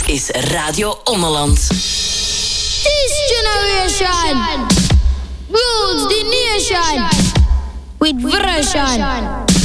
is Radio Ommeland. This generation rules the nation with version.